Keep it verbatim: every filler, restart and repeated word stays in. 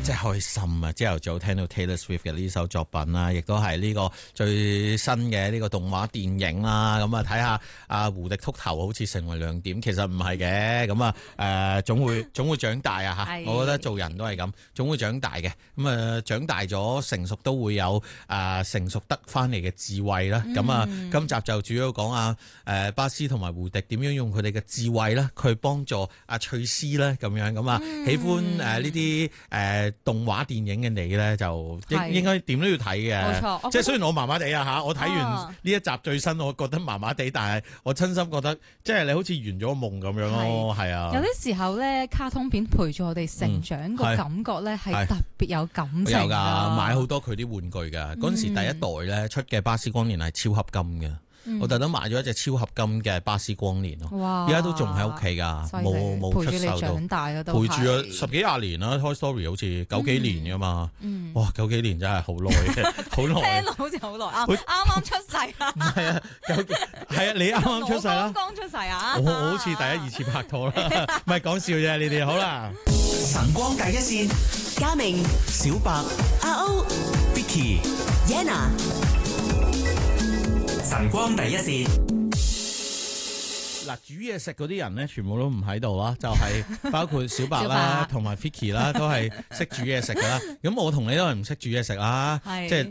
真係開心啊！朝頭早聽到 Taylor Swift 嘅呢首作品啦，亦都係呢個最新嘅呢個動畫電影啦。咁啊，睇下阿胡迪禿頭好似成為亮點，其實唔係嘅。咁啊，誒總會總會長大啊嚇！我覺得做人都係咁，總會長大嘅。咁啊，長大咗成熟都會有誒成熟得翻嚟嘅智慧啦。咁啊、嗯，今集就主要講啊誒巴斯同埋胡迪點樣用佢哋嘅智慧啦，去幫助阿翠絲咧咁樣。咁啊，喜歡誒呢啲誒動畫電影嘅你咧，就應應該點都要睇嘅。冇錯，即係雖然我麻麻地啊嚇，我睇完呢一集最新，我覺得麻麻地，但係我真心覺得即係你好似圓咗個夢咁樣咯，係啊。 有啲時候咧，卡通片陪住我哋成長個感覺咧，係特別有感情。 有㗎，買好多佢啲玩具㗎。嗰陣時第一代咧出嘅巴斯光年係超合金嘅。嗯、我特登買咗一隻超合金嘅巴斯光年咯，而家都仲喺屋企㗎，冇冇出售到。陪住咗十幾廿年啦，Toy Story 好似九幾年㗎嘛，嗯、哇九幾年真係好耐嘅，好耐。 聽到好似好耐啊，啱啱出世啊。 唔係啊，係啊，你啱啱出世啦。 剛剛出世啊。 我我好似第一二次拍拖啦，唔係講笑啫，你哋好啦。 晨光第一線， 嘉明、 小白、 阿歐、 Vicky、 Yana。 晨光第一線， 嗱煮嘢食嗰啲人咧，全部都唔喺度啦，就係、是、包括小白啦，同埋 Vicky 啦，都係識煮嘢食噶啦。咁我同你都係唔識煮嘢食啦，即係。